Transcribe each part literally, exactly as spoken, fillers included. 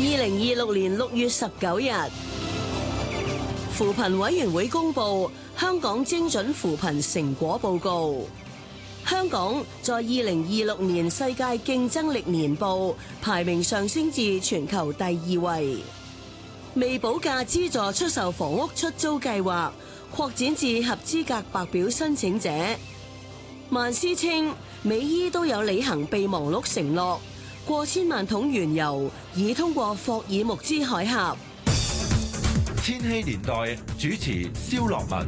零二六年六月十九日，扶貧委員會公布香港精準扶貧成果報告。香港在二零二六年世界競爭力年報排名上升至全球第二位。未補價資助出售房屋出租計劃擴展至合資格白表申請者。萬斯稱美伊都有履行備忘錄承諾，過千萬桶原油已通過霍爾木茲海峽。 千禧年代主持蕭樂文。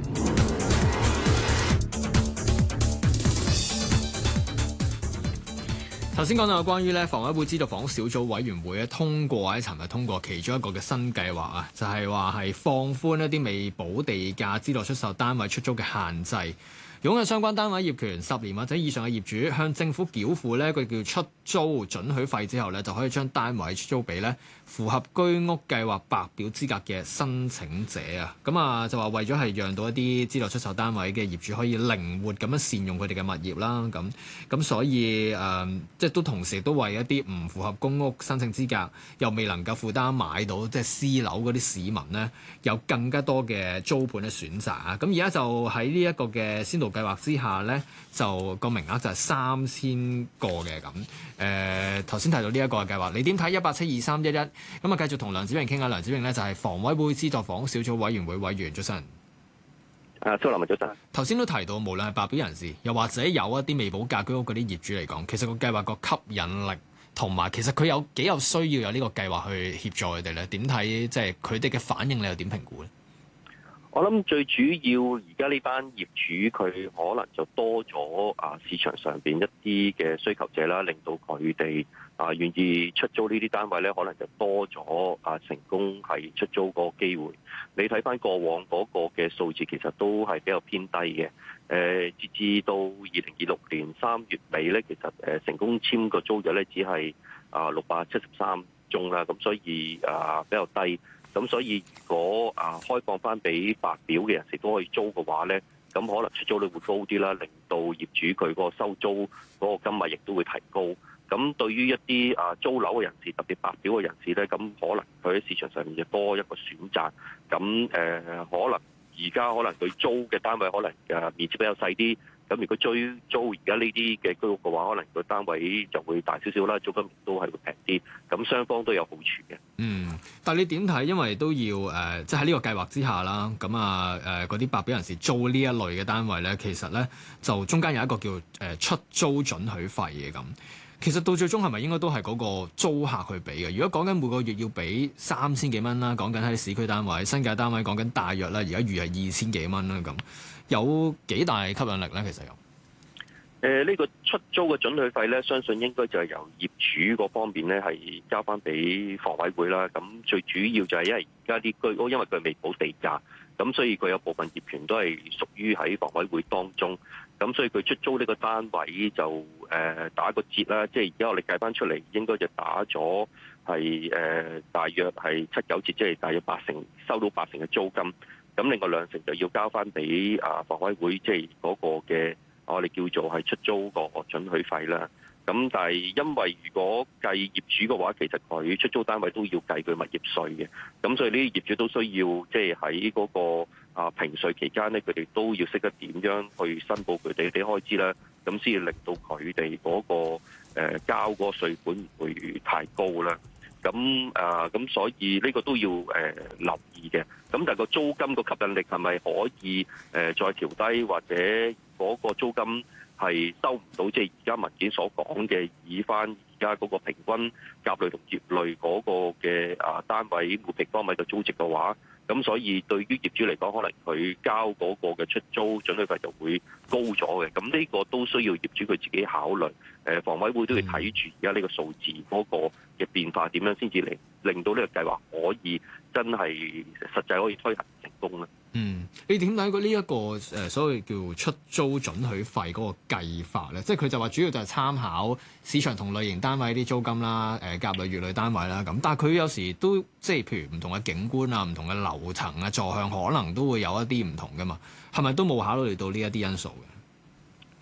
頭先講到有關於咧房委會資助房屋小組委員會咧通過喺尋日通過其中一個嘅新計劃啊，就係話係放寬一啲未補地價資助出售單位出租嘅限制。擁有相關單位業權十年或者以上嘅業主向政府繳付呢個叫出租准許費之後呢，就可以將單位出租俾呢符合居屋計劃白表資格嘅申請者啊。咁啊就話為咗係讓到一啲資助出售單位嘅業主可以靈活咁樣善用佢哋嘅物業啦。咁咁所以誒、呃，即係都同時都為一啲唔符合公屋申請資格又未能夠負擔買到即係私樓嗰啲市民呢，有更加多嘅租盤嘅選擇啊。咁而家就喺呢一個嘅先導計劃之下咧，就個名額就係三千個嘅咁。誒頭先提到呢一個嘅計劃，你點睇？一八七二三一一咁啊，繼續同梁子穎傾下。梁子穎咧就係房委會資助房屋小組委員會委員，早晨。 啊，蘇林文早晨。 頭先都提到，無論係白表人士，又或者有一啲未補價居屋嗰啲業主嚟講，其實個計劃個吸引力同埋，其實佢有幾有需要有呢個計劃去協助佢哋咧？點睇？即係佢哋嘅反應，你又點評估咧？ 我諗最主要而家呢班業主佢可能就多咗啊市場上邊一啲嘅需求者啦，令到佢哋啊願意出租呢啲單位咧，可能就多咗啊成功係出租個機會。你睇翻過往嗰個嘅數字，其實都係比較偏低嘅。誒，截至到二零二六年三月尾咧，其實誒成功簽個租約咧，只係啊六百七十三宗啦，咁所以啊比較低。咁所以如果啊開放翻俾白表嘅人士都可以租嘅話咧，咁可能出租率會高啲啦，令到業主佢個收租嗰個金額亦都會提高。咁對於一啲啊租樓嘅人士，特別白表嘅人士咧，咁可能佢喺市場上面就多一個選擇。咁誒、呃、可能而家可能佢租嘅單位可能誒面積比較細啲。咁如果追租而家呢啲嘅居屋嘅話，可能個單位就會大少少啦，租金都係會平啲，咁雙方都有好處嘅。嗯， 但係你點睇？因為都要誒、呃，即係喺呢個計劃之下啦，咁啊誒嗰啲白表人士租呢一類嘅單位咧，其實咧就中間有一個叫誒、呃、出租准許費嘅咁。其實到最終係咪應該都係嗰個租客去俾嘅？如果講緊每個月要俾三千幾蚊啦，講緊喺市區單位、新界單位講緊大約啦，而家預係二千幾蚊啦咁。有幾大吸引力咧？其實有。誒、 呃，呢、這個出租嘅准許費咧，相信應該就係由業主嗰方面咧係交翻俾房委會啦。咁最主要就係因為而家啲居屋，因為佢未補地價，咁所以佢有部分業權都係屬於喺房委會當中。咁所以佢出租呢個單位就誒、呃、打個折啦。即係而家我哋計翻出嚟，應該就打咗係誒大約係七九折，即係大約八成收到八成嘅租金。咁另外兩成就要交翻俾啊房委會，即係嗰個嘅我哋叫做係出租個准許費啦。咁但係因為如果計業主嘅話，其實佢出租單位都要計佢物業稅嘅。咁所以呢啲業主都需要即係喺嗰個啊評稅期間咧，佢哋都要識得點樣去申報佢哋啲開支啦。咁先至令到佢哋嗰個誒交嗰個稅款唔會太高啦。咁啊，咁所以呢個都要誒、呃、留意嘅。咁但係個租金個吸引力係咪可以誒、呃、再調低，或者嗰個租金係收唔到？即係而家文件所講嘅，以翻而家嗰個平均甲類同乙類嗰個嘅啊單位每平方米嘅租值嘅話，咁所以對於業主嚟講，可能佢交嗰個嘅出租准許費就會高咗嘅。咁呢個都需要業主佢自己考慮。誒，房委會都要睇住而家呢個數字嗰個嘅變化點樣，先至令令到呢個計劃可以真係實際可以推行成功咧。 嗯，你點睇過呢一個誒所謂叫出租准許費嗰個計法咧？即係佢就話主要就係參考市場同類型單位啲租金啦，誒甲類、乙類單位啦咁。但係佢有時都即係譬如唔同嘅景觀啊、唔同嘅樓層啊、座向，可能都會有一啲唔同噶嘛。係咪都冇考慮到呢一啲因素嘅？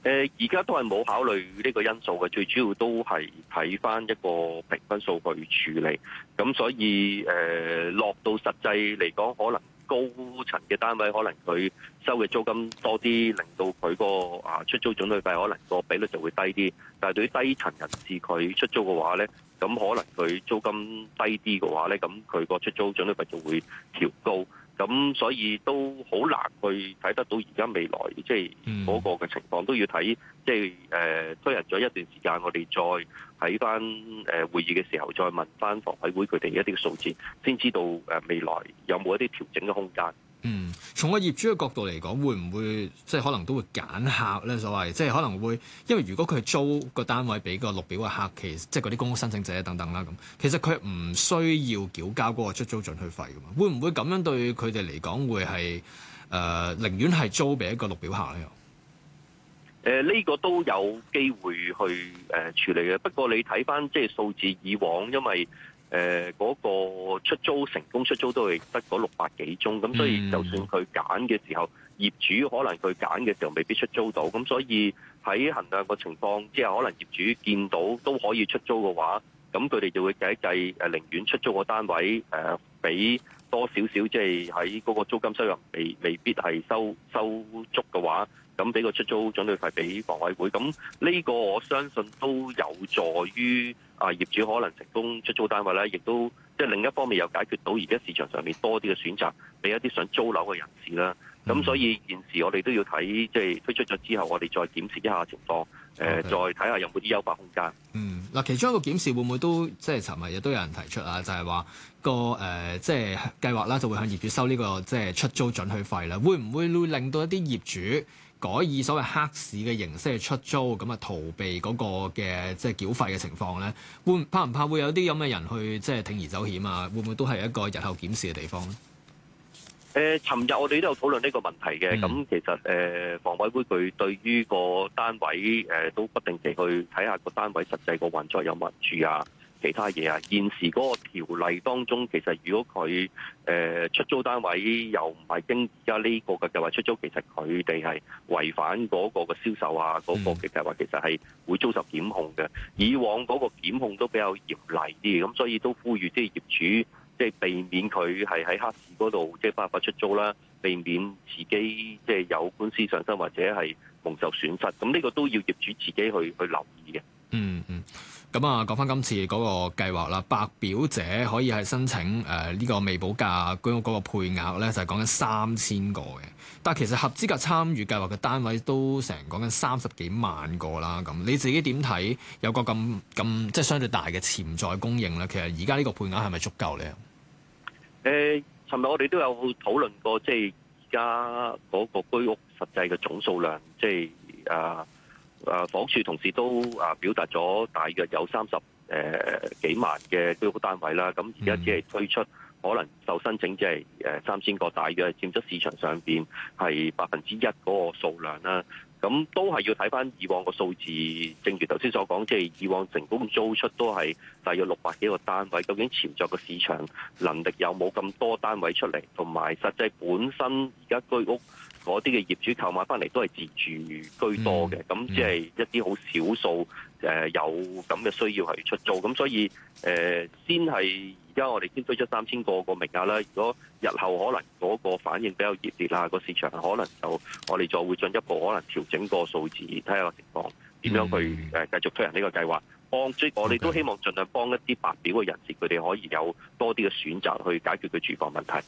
誒而家都係冇考慮呢個因素嘅，最主要都係睇翻一個評分數去處理。咁所以誒、呃、落到實際嚟講，可能高層嘅單位可能佢收嘅租金多啲，令到佢個啊出租準許費可能個比率就會低啲。但係對於低層人士佢出租嘅話咧，咁可能佢租金低啲嘅話咧，咁佢個出租準許費就會調高。咁所以都好難去睇得到而家未來即係嗰個嘅情況，都要睇即係誒推人咗一段時間，我哋再喺翻誒會議嘅時候，再問翻房委會佢哋一啲嘅數字，先知道誒未來有冇一啲調整嘅空間。 嗯，從個業主嘅角度嚟講，會唔會即係可能都會揀客咧？所謂即係可能會，因為如果佢租個單位俾個綠表嘅客，其實即係嗰啲公屋申請者等等啦，咁其實佢唔需要繳交嗰個出租準許費噶嘛？會唔會咁樣對佢哋嚟講會係誒、呃、寧願係租俾一個綠表客咧？ 誒呢、呃這個都有機會去誒、呃、處理嘅，不過你睇翻即係數字以往，因為誒嗰、呃那個出租成功出租都係得嗰六百幾宗，咁所以就算佢揀嘅時候，業主可能佢揀嘅時候未必出租到，咁所以喺衡量個情況之下，可能業主見到都可以出租嘅話，咁佢哋就會計一計誒，寧願出租個單位誒，俾、呃、多少少，即係喺嗰個租金收入未未必係收收足嘅話，咁俾個出租準許費俾房委會，咁呢個我相信都有助於啊業主可能成功出租單位咧，亦都即係另一方面又解決到而家市場上面多啲嘅選擇，俾一啲想租樓嘅人士啦。咁、嗯、所以現時我哋都要睇，即係推出咗之後，我哋再檢視一下情況，誒 Okay. 再睇下有冇啲優化空間。 嗯，嗱，其中一個檢視會唔會都即係尋日亦都有人提出啊，就係、是、話個誒、呃、即係計劃啦，就會向業主收呢、這個即係出租準許費啦。會唔會會令到一啲業主改以所謂黑市嘅形式去出租，咁啊逃避嗰個嘅即係繳費嘅情況咧？會怕唔怕會有啲咁嘅人去即係鋌而走險啊？會唔會都係一個日後檢視嘅地方咧？ 誒，尋日我哋都有討論呢個問題嘅。咁、嗯、其實誒、呃，房委會佢對於個單位誒、呃、都不定地去睇下個單位實際個運作有冇人住啊，其他嘢啊。現時嗰個條例當中，其實如果佢誒、呃、出租單位又唔係經而家呢個嘅計劃出租，其實佢哋係違反嗰個嘅銷售啊，嗰、那個嘅計劃其實係會遭受檢控嘅。以往嗰個檢控都比較嚴厲啲，咁所以都呼籲即係業主。即係避免佢係喺黑市嗰度即係不法出租啦，避免自己即係有官司上身或者係蒙受損失。咁呢個都要業主自己去去留意嘅。嗯嗯。 咁啊，講翻今次嗰個計劃啦，白表者可以係申請誒呢、呃這個未補價居屋嗰個配額咧，就係講緊三千個嘅。但係其實合資格參與計劃嘅單位都成講緊三十幾萬個啦。咁你自己點睇？有個咁咁即係相對大嘅潛在供應咧，其實而家呢個配額係咪足夠咧？ 誒、呃，尋日我哋都有討論過，即係而家嗰個居屋實際嘅總數量，即係啊。誒房署同事都啊表達咗大約有三十誒幾萬嘅居屋單位啦，咁而家只係推出可能受申請即係誒三千個，大約佔咗市場上邊係百分之一嗰個數量啦。咁都係要睇翻以往個數字，正如頭先所講，即係以往成功租出都係大約六百幾個單位，究竟潛在個市場能力有冇咁多單位出嚟，同埋實際本身而家居屋嗰啲嘅業主購買翻嚟都係自住居多嘅，咁即係一啲好少數誒有咁嘅需要係出租，咁所以誒、呃、先係而家我哋先推出三千個個名額啦。如果日後可能嗰個反應比較熱烈啦，個市場可能就我哋再會進一步可能調整個數字，睇下個情況點樣去誒繼續推行呢個計劃。幫即我哋都希望盡量幫一啲白表嘅人士，佢哋可以有多啲嘅選擇去解決佢住房問題。